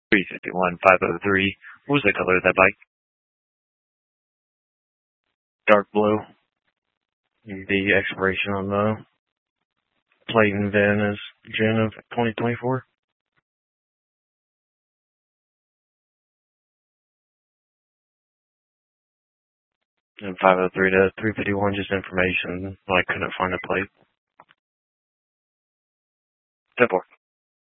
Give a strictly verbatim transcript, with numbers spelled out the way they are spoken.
three fifty-one five oh three. What was the color of that bike? Dark blue. The expiration on the plate and V I N is June of twenty twenty-four. And five oh three to three fifty-one, just information. I couldn't find a plate. ten four.